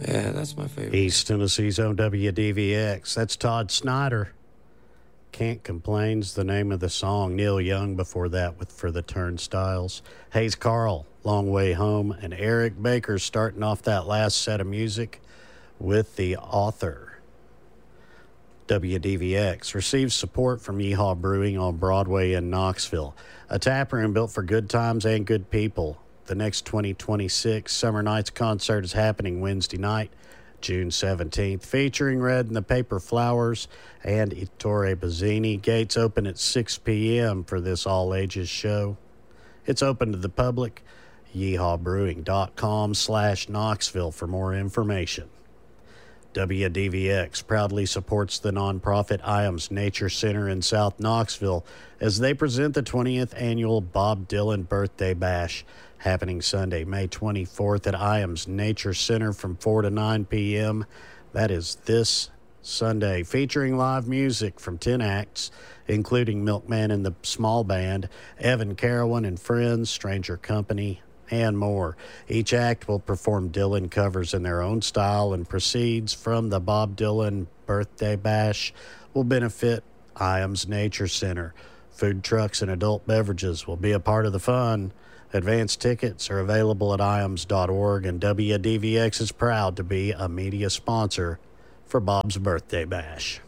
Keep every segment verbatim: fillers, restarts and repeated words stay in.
Yeah, that's my favorite. East Tennessee's own W D V X. That's Todd Snyder. Can't Complain's the name of the song. Neil Young before that with For the Turnstiles. Hayes Carl, Long Way Home. And Eric Baker starting off that last set of music with The Author. W D V X receives support from Yeehaw Brewing on Broadway in Knoxville. A tap room built for good times and good people. The next twenty twenty-six Summer Nights concert is happening Wednesday night, June seventeenth, featuring Red and the Paper Flowers and Ettore Bazzini. Gates open at six p.m. for this all-ages show. It's open to the public. yeehawbrewing.com slash Knoxville for more information. W D V X proudly supports the nonprofit Iams Nature Center in South Knoxville as they present the twentieth annual Bob Dylan Birthday Bash, happening Sunday, May twenty-fourth at Iams Nature Center from four to nine p.m. That is this Sunday, featuring live music from ten acts, including Milkman and the Small Band, Evan Carawan and Friends, Stranger Company, and more. Each act will perform Dylan covers in their own style, and proceeds from the Bob Dylan Birthday Bash will benefit Iams Nature Center. Food trucks and adult beverages will be a part of the fun. Advance tickets are available at iams dot org, and W D V X is proud to be a media sponsor for Bob's Birthday Bash.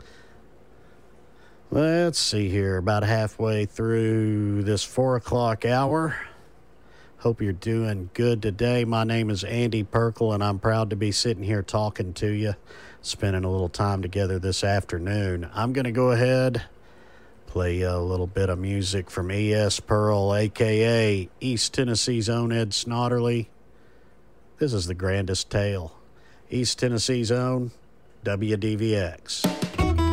Let's see here, about halfway through this four o'clock hour. Hope you're doing good today. My name is Andy Perkle, and I'm proud to be sitting here talking to you, spending a little time together this afternoon. I'm going to go ahead, play a little bit of music from E S. Pearl, a k a. East Tennessee's own Ed Snodderly. This is The Grandest Tale. East Tennessee's own W D V X.